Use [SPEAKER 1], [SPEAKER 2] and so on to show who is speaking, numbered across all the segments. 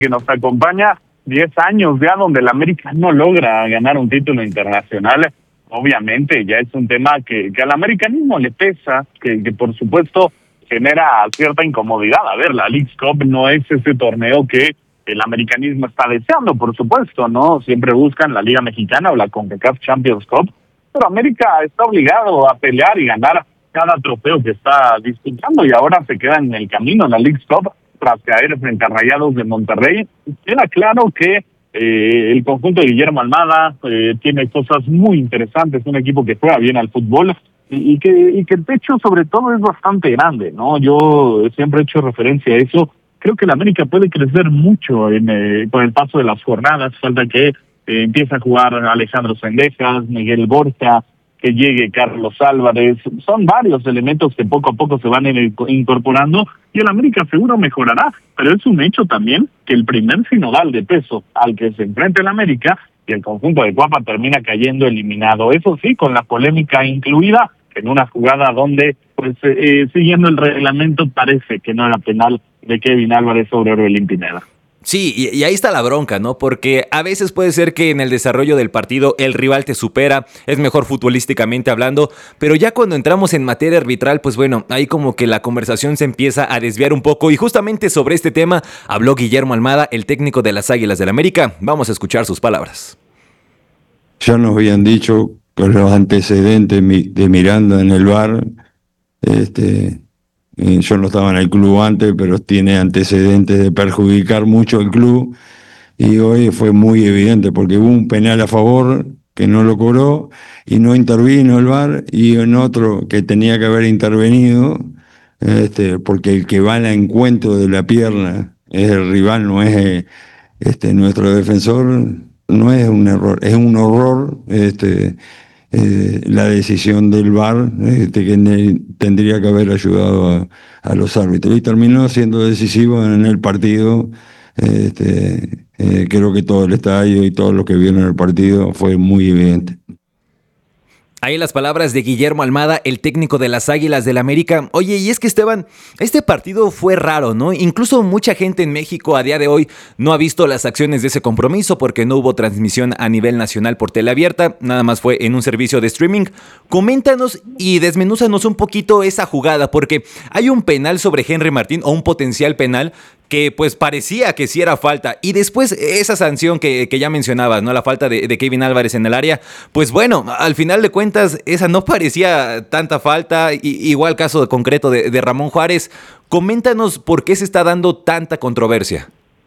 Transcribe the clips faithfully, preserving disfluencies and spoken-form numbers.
[SPEAKER 1] que nos acompaña diez años ya donde el América no logra ganar un título internacional. Obviamente ya es un tema que, que al americanismo le pesa, que, que por supuesto genera cierta incomodidad. A ver, la Leagues Cup no es ese torneo que el americanismo está deseando, por supuesto, ¿no? Siempre buscan la Liga Mexicana o la CONCACAF Champions Cup, pero América está obligado a pelear y ganar cada trofeo que está disputando, y ahora se queda en el camino en la Leagues Cup tras caer frente a Rayados de Monterrey. Queda claro que eh, el conjunto de Guillermo Almada eh, tiene cosas muy interesantes, un equipo que juega bien al fútbol y, y que y que el techo sobre todo es bastante grande, ¿no? Yo siempre he hecho referencia a eso. Creo que el América puede crecer mucho en, eh, con el paso de las jornadas. Falta que eh, empiece a jugar Alejandro Sendejas, Miguel Borja, que llegue Carlos Álvarez. Son varios elementos que poco a poco se van incorporando y el América seguro mejorará, pero es un hecho también que el primer sinodal de peso al que se enfrenta el América y el conjunto de Cuapa termina cayendo eliminado. Eso sí, con la polémica incluida en una jugada donde, pues eh, siguiendo el reglamento, parece que no era penal de Kevin Álvarez sobre Orbelín Pineda.
[SPEAKER 2] Sí, y, y ahí está la bronca, ¿no? Porque a veces puede ser que en el desarrollo del partido el rival te supera, es mejor futbolísticamente hablando, pero ya cuando entramos en materia arbitral, pues bueno, ahí como que la conversación se empieza a desviar un poco, y justamente sobre este tema habló Guillermo Almada, el técnico de las Águilas del América. Vamos a escuchar sus palabras.
[SPEAKER 3] Ya nos habían dicho con los antecedentes de Miranda en el V A R, este... yo no estaba en el club antes, pero tiene antecedentes de perjudicar mucho al club, y hoy fue muy evidente porque hubo un penal a favor que no lo cobró y no intervino el V A R, y en otro que tenía que haber intervenido, este, porque el que va al encuentro de la pierna es el rival, no es este, nuestro defensor. No es un error, es un horror este, Eh, la decisión del V A R, este, que ne- tendría que haber ayudado a, a los árbitros, y terminó siendo decisivo en el partido. Este, eh, creo que todo el estadio y todos los que vieron el partido fue muy evidente.
[SPEAKER 2] Ahí las palabras de Guillermo Almada, el técnico de las Águilas del América. Oye, y es que Esteban, este partido fue raro, ¿no? Incluso mucha gente en México a día de hoy no ha visto las acciones de ese compromiso porque no hubo transmisión a nivel nacional por tele abierta, nada más fue en un servicio de streaming. Coméntanos y desmenúzanos un poquito esa jugada, porque hay un penal sobre Henry Martín, o un potencial penal, que pues parecía que sí era falta, y después esa sanción que, que ya mencionabas, ¿no? La falta de, de Kevin Álvarez en el área, pues bueno, al final de cuentas esa no parecía tanta falta, y, igual caso concreto de, de Ramón Juárez. Coméntanos por qué se está dando tanta controversia.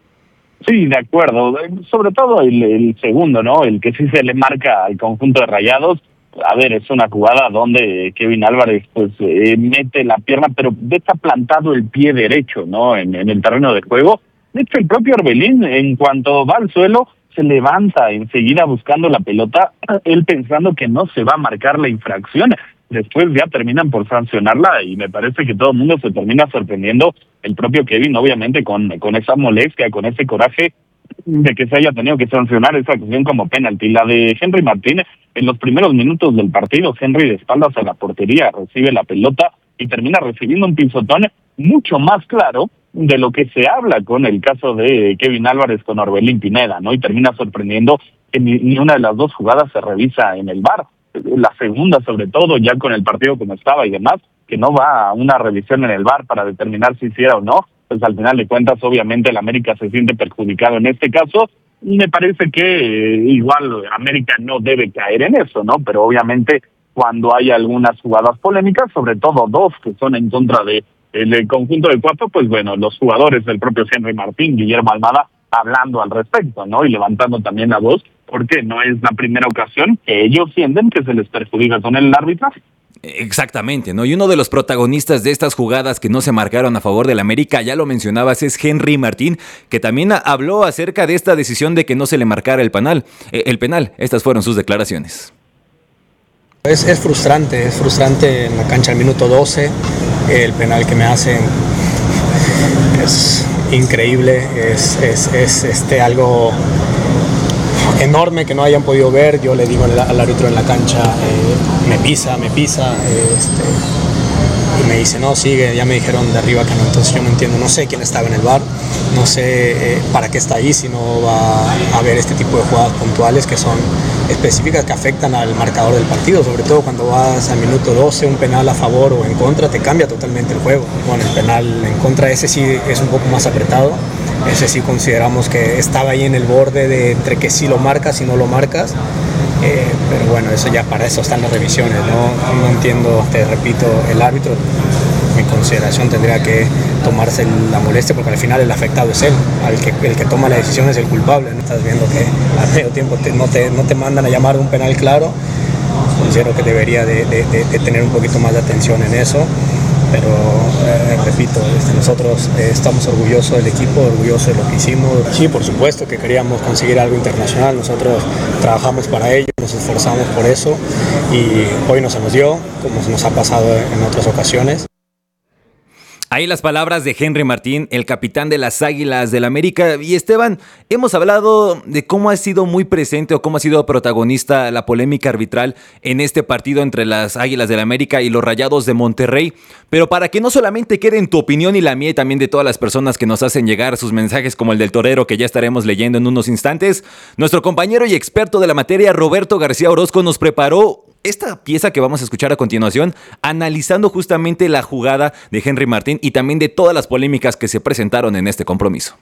[SPEAKER 1] Sí, de acuerdo, sobre todo el, el segundo, ¿no? El que sí se le marca al conjunto de Rayados. A ver, es una jugada donde Kevin Álvarez pues eh, mete la pierna, pero deja plantado el pie derecho, ¿no? En, en el terreno de juego. De hecho, el propio Orbelín, en cuanto va al suelo, se levanta enseguida buscando la pelota, él pensando que no se va a marcar la infracción. Después ya terminan por sancionarla, y me parece que todo el mundo se termina sorprendiendo. El propio Kevin, obviamente, con, con esa molestia, con ese coraje de que se haya tenido que sancionar esa acción como penalti. La de Henry Martínez, en los primeros minutos del partido, Henry de espaldas a la portería recibe la pelota y termina recibiendo un pisotón mucho más claro de lo que se habla con el caso de Kevin Álvarez con Orbelín Pineda, ¿no? Y termina sorprendiendo que ni, ni una de las dos jugadas se revisa en el V A R. La segunda, sobre todo, ya con el partido como estaba y demás, que no va a una revisión en el V A R para determinar si hiciera o no, pues al final de cuentas, obviamente, el América se siente perjudicado en este caso. Me parece que eh, igual América no debe caer en eso, ¿no? Pero obviamente cuando hay algunas jugadas polémicas, sobre todo dos que son en contra de el conjunto de Cuapa, pues bueno, los jugadores del propio Henry Martín, Guillermo Almada, hablando al respecto, ¿no? Y levantando también la voz, porque no es la primera ocasión que ellos sienten que se les perjudica con el arbitraje.
[SPEAKER 2] Exactamente, ¿no? Y uno de los protagonistas de estas jugadas que no se marcaron a favor del América, ya lo mencionabas, es Henry Martín, que también habló acerca de esta decisión de que no se le marcara el penal. El penal, estas fueron sus declaraciones.
[SPEAKER 4] Es, es frustrante, es frustrante en la cancha al minuto doce, el penal que me hacen es increíble, es, es, es este, algo enorme que no hayan podido ver. Yo le digo al, al árbitro en la cancha, eh, me pisa, me pisa, eh, este, y me dice, no, sigue, ya me dijeron de arriba que no, entonces yo no entiendo, no sé quién estaba en el V A R, no sé eh, para qué está ahí si no va a haber este tipo de jugadas puntuales que son específicas que afectan al marcador del partido, sobre todo cuando vas al minuto doce, un penal a favor o en contra te cambia totalmente el juego. Bueno, el penal en contra ese sí es un poco más apretado, ese sí consideramos que estaba ahí en el borde de entre que sí lo marcas y no lo marcas, eh, pero bueno, eso ya para eso están las revisiones, ¿no? No entiendo, te repito, el árbitro, mi consideración tendría que tomarse la molestia porque al final el afectado es él, el que, el que toma la decisión es el culpable, ¿no? Estás viendo que a medio tiempo te, no, te, no te mandan a llamar un penal claro, considero que debería de, de, de, de tener un poquito más de atención en eso, pero eh, repito, este, nosotros eh, estamos orgullosos del equipo, orgullosos de lo que hicimos. Sí, por supuesto que queríamos conseguir algo internacional, nosotros trabajamos para ello, nos esforzamos por eso y hoy no se nos dio, como se nos ha pasado en otras ocasiones.
[SPEAKER 2] Ahí las palabras de Henry Martín, el capitán de las Águilas del América. Y Esteban, hemos hablado de cómo ha sido muy presente o cómo ha sido protagonista la polémica arbitral en este partido entre las Águilas del América y los Rayados de Monterrey. Pero para que no solamente quede en tu opinión y la mía y también de todas las personas que nos hacen llegar sus mensajes como el del torero que ya estaremos leyendo en unos instantes, nuestro compañero y experto de la materia, Roberto García Orozco, nos preparó esta pieza que vamos a escuchar a continuación, analizando justamente la jugada de Henry Martín y también de todas las polémicas que se presentaron en este compromiso.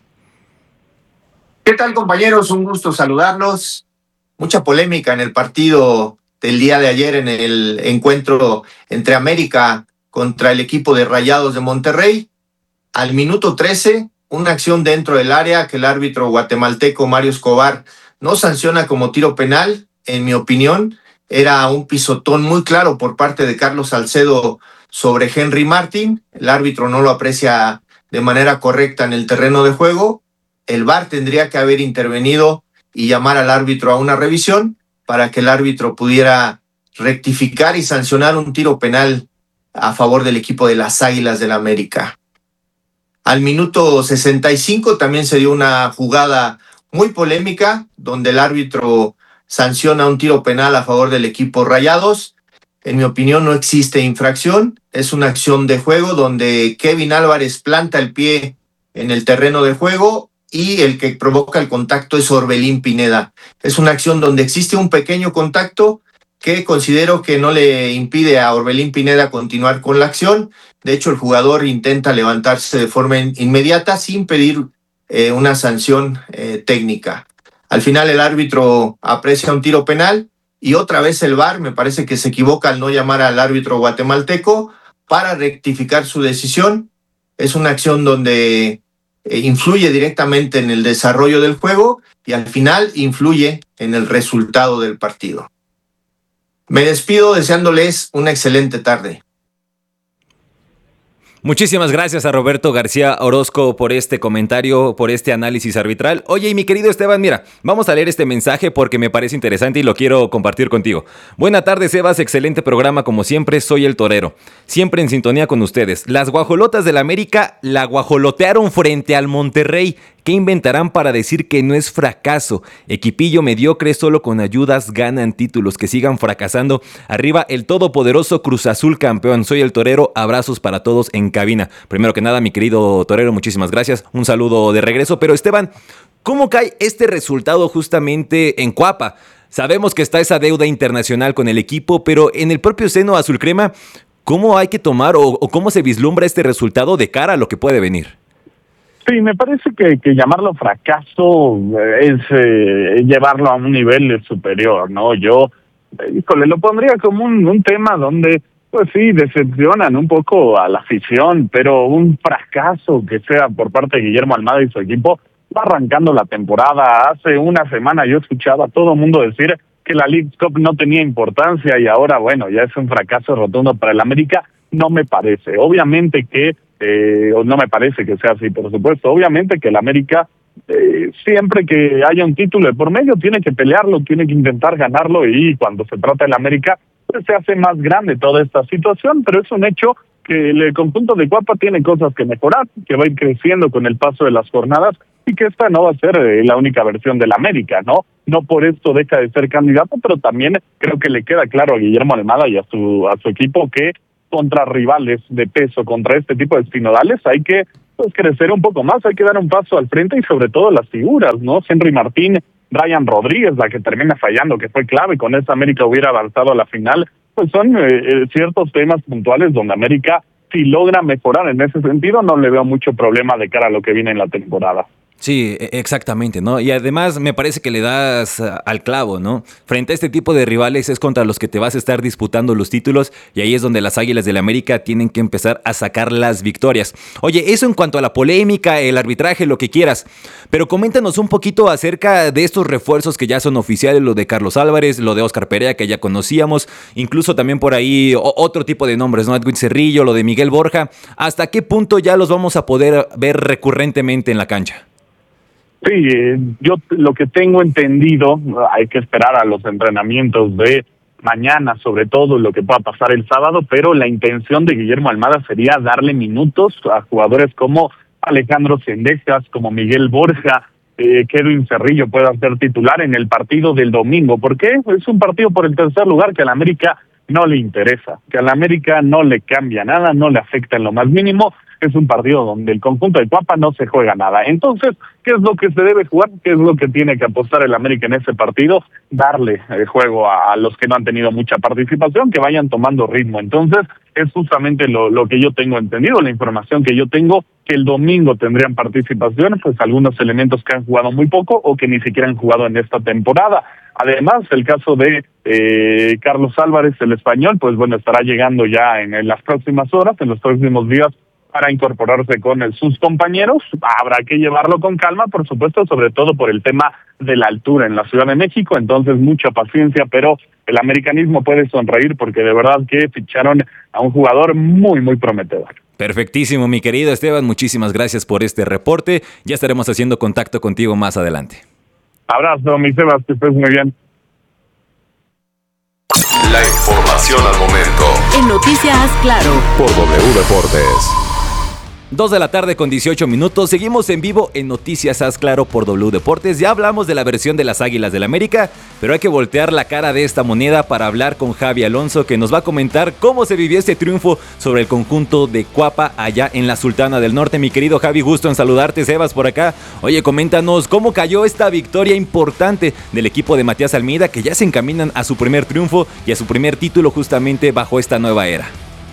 [SPEAKER 5] ¿Qué tal, compañeros? Un gusto saludarlos. Mucha polémica en el partido del día de ayer, en el encuentro entre América contra el equipo de Rayados de Monterrey. Al minuto trece, una acción dentro del área que el árbitro guatemalteco Mario Escobar no sanciona como tiro penal, en mi opinión. Era un pisotón muy claro por parte de Carlos Salcedo sobre Henry Martín. El árbitro no lo aprecia de manera correcta en el terreno de juego. El V A R tendría que haber intervenido y llamar al árbitro a una revisión para que el árbitro pudiera rectificar y sancionar un tiro penal a favor del equipo de las Águilas del América. Al minuto sesenta y cinco también se dio una jugada muy polémica donde el árbitro sanciona un tiro penal a favor del equipo Rayados. En mi opinión no existe infracción, es una acción de juego donde Kevin Álvarez planta el pie en el terreno de juego y el que provoca el contacto es Orbelín Pineda. Es una acción donde existe un pequeño contacto que considero que no le impide a Orbelín Pineda continuar con la acción. De hecho, el jugador intenta levantarse de forma inmediata sin pedir eh, una sanción eh, técnica. Al final el árbitro aprecia un tiro penal y otra vez el V A R me parece que se equivoca al no llamar al árbitro guatemalteco para rectificar su decisión. Es una acción donde eh, influye directamente en el desarrollo del juego y al final influye en el resultado del partido. Me despido deseándoles una excelente tarde.
[SPEAKER 2] Muchísimas gracias a Roberto García Orozco por este comentario, por este análisis arbitral. Oye, y mi querido Esteban, mira, vamos a leer este mensaje porque me parece interesante y lo quiero compartir contigo. Buena tarde, Sebas, excelente programa como siempre, soy el torero. Siempre en sintonía con ustedes. Las guajolotas del América la guajolotearon frente al Monterrey. ¿Qué inventarán para decir que no es fracaso? Equipillo mediocre, solo con ayudas ganan títulos. Que sigan fracasando. Arriba el todopoderoso Cruz Azul campeón. Soy el torero. Abrazos para todos en cabina. Primero que nada, mi querido torero, muchísimas gracias. Un saludo de regreso. Pero Esteban, ¿cómo cae este resultado justamente en Cuapa? Sabemos que está esa deuda internacional con el equipo, pero en el propio seno azul crema, ¿cómo hay que tomar o, o cómo se vislumbra este resultado de cara a lo que puede venir?
[SPEAKER 1] Sí, me parece que, que llamarlo fracaso es eh, llevarlo a un nivel superior, ¿no? Yo, eh, híjole, lo pondría como un, un tema donde, pues sí, decepcionan un poco a la afición, pero un fracaso que sea por parte de Guillermo Almada y su equipo, va arrancando la temporada. Hace una semana yo escuchaba a todo el mundo decir que la Leagues Cup no tenía importancia y ahora, bueno, ya es un fracaso rotundo para el América. No me parece. Obviamente que Eh, no me parece que sea así, por supuesto. Obviamente que el América, eh, siempre que haya un título de por medio, tiene que pelearlo, tiene que intentar ganarlo, y cuando se trata del América, pues se hace más grande toda esta situación, pero es un hecho que el conjunto de Cuapa tiene cosas que mejorar, que va a ir creciendo con el paso de las jornadas, y que esta no va a ser eh, la única versión del América, ¿no? No por esto deja de ser candidato, pero también creo que le queda claro a Guillermo Almada y a su, a su equipo que contra rivales de peso, contra este tipo de espinodales, hay que pues crecer un poco más, hay que dar un paso al frente y sobre todo las figuras, ¿no? Henry Martín, Brian Rodríguez, la que termina fallando, que fue clave, con esa América hubiera avanzado a la final, pues son eh, ciertos temas puntuales donde América, si logra mejorar en ese sentido, no le veo mucho problema de cara a lo que viene en la temporada.
[SPEAKER 2] Sí, exactamente, ¿no? Y además me parece que le das al clavo, ¿no? Frente a este tipo de rivales es contra los que te vas a estar disputando los títulos y ahí es donde las Águilas del América tienen que empezar a sacar las victorias. Oye, eso en cuanto a la polémica, el arbitraje, lo que quieras, pero coméntanos un poquito acerca de estos refuerzos que ya son oficiales, lo de Carlos Álvarez, lo de Oscar Perea que ya conocíamos, incluso también por ahí otro tipo de nombres, ¿no? Edwin Cerrillo, lo de Miguel Borja. ¿Hasta qué punto ya los vamos a poder ver recurrentemente en la cancha?
[SPEAKER 1] Sí, eh, yo lo que tengo entendido, hay que esperar a los entrenamientos de mañana, sobre todo lo que pueda pasar el sábado, pero la intención de Guillermo Almada sería darle minutos a jugadores como Alejandro Cendejas, como Miguel Borja, eh, que Edwin Cerrillo pueda ser titular en el partido del domingo. ¿Por qué? Es un partido por el tercer lugar que a la América no le interesa, que a la América no le cambia nada, no le afecta en lo más mínimo. Es un partido donde el conjunto de Cuapa no se juega nada. Entonces, ¿qué es lo que se debe jugar? ¿Qué es lo que tiene que apostar el América en ese partido? Darle el juego a, a los que no han tenido mucha participación, que vayan tomando ritmo. Entonces, es justamente lo, lo que yo tengo entendido, la información que yo tengo, que el domingo tendrían participación, pues algunos elementos que han jugado muy poco o que ni siquiera han jugado en esta temporada. Además, el caso de eh, Carlos Álvarez, el español, pues bueno, estará llegando ya en, en las próximas horas, en los próximos días, para incorporarse con el, sus compañeros. Habrá que llevarlo con calma, por supuesto, sobre todo por el tema de la altura en la Ciudad de México, entonces mucha paciencia, pero el americanismo puede sonreír porque de verdad que ficharon a un jugador muy, muy prometedor.
[SPEAKER 2] Perfectísimo, mi querido Esteban, muchísimas gracias por este reporte, ya estaremos haciendo contacto contigo más adelante.
[SPEAKER 1] Abrazo, mi Sebas, que estés muy bien.
[SPEAKER 6] La información al momento.
[SPEAKER 7] En Noticias Claro.
[SPEAKER 6] Por W Deportes.
[SPEAKER 2] dos de la tarde con dieciocho minutos, seguimos en vivo en Noticias Haz Claro por W Deportes. Ya hablamos de la versión de las Águilas del América, pero hay que voltear la cara de esta moneda para hablar con Javi Alonso, que nos va a comentar cómo se vivió este triunfo sobre el conjunto de Cuapa allá en la Sultana del Norte. Mi querido Javi, gusto en saludarte, Sebas por acá. Oye, coméntanos cómo cayó esta victoria importante del equipo de Matías Almeida, que ya se encaminan a su primer triunfo y a su primer título justamente bajo esta nueva era.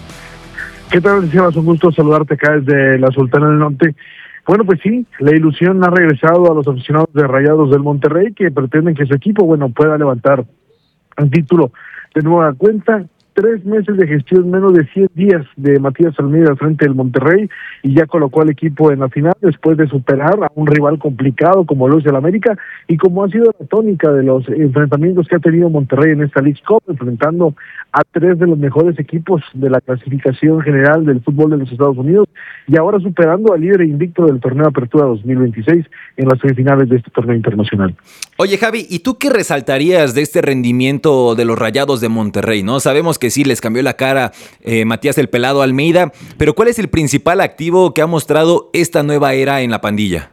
[SPEAKER 8] ¿Qué tal, Sebas? Un gusto saludarte acá desde la Sultana del Norte. Bueno, pues sí, la ilusión ha regresado a los aficionados de Rayados del Monterrey, que pretenden que su equipo, bueno, pueda levantar el título de nueva cuenta. Tres meses de gestión, menos de cien días de Matías Almeida al frente del Monterrey, y ya colocó al equipo en la final después de superar a un rival complicado como lo es el América, y como ha sido la tónica de los enfrentamientos que ha tenido Monterrey en esta League Cup, enfrentando a tres de los mejores equipos de la clasificación general del fútbol de los Estados Unidos, y ahora superando al líder invicto del torneo Apertura dos mil veintiséis en las semifinales de este torneo internacional.
[SPEAKER 2] Oye, Javi, ¿y tú qué resaltarías de este rendimiento de los Rayados de Monterrey, no? Sabemos que sí les cambió la cara eh, Matías el Pelado Almeida, pero ¿cuál es el principal activo que ha mostrado esta nueva era en la pandilla?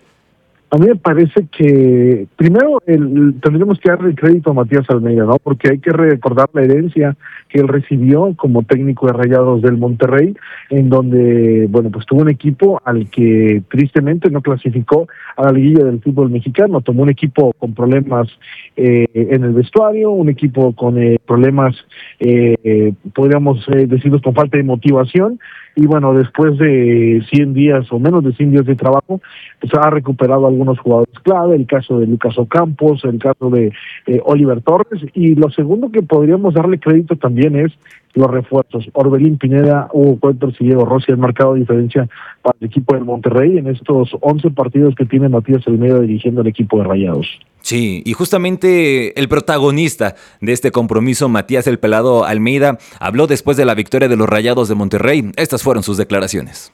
[SPEAKER 8] A mí me parece que primero el, tendremos que darle el crédito a Matías Almeida, ¿no? Porque hay que recordar la herencia que él recibió como técnico de Rayados del Monterrey, en donde, bueno, pues tuvo un equipo al que tristemente no clasificó a la liguilla del fútbol mexicano. Tomó un equipo con problemas eh, en el vestuario, un equipo con eh, problemas, eh, podríamos eh, decirlos, con falta de motivación. Y bueno, después de cien días o menos de cien días de trabajo, pues ha recuperado algunos jugadores clave, el caso de Lucas Ocampos, el caso de eh, Oliver Torres, y lo segundo que podríamos darle crédito también es los refuerzos. Orbelín Pineda, Hugo Cuentos y Diego Rossi han marcado diferencia para el equipo del Monterrey en estos once partidos que tiene Matías Almeida dirigiendo el equipo de Rayados.
[SPEAKER 2] Sí, y justamente el protagonista de este compromiso, Matías el Pelado Almeida, habló después de la victoria de los Rayados de Monterrey. Estas fueron sus declaraciones.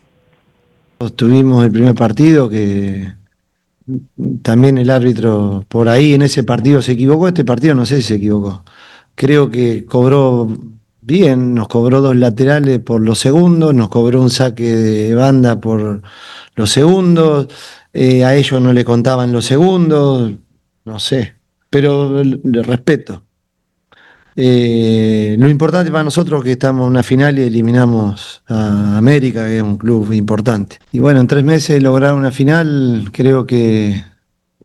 [SPEAKER 9] Tuvimos el primer partido que también el árbitro por ahí en ese partido se equivocó. Este partido no sé si se equivocó. Creo que cobró bien, nos cobró dos laterales por los segundos, nos cobró un saque de banda por los segundos, eh, a ellos no le contaban los segundos, no sé, pero le respeto. Eh, lo importante para nosotros es que estamos en una final y eliminamos a América, que es un club importante. Y bueno, en tres meses lograr una final, creo que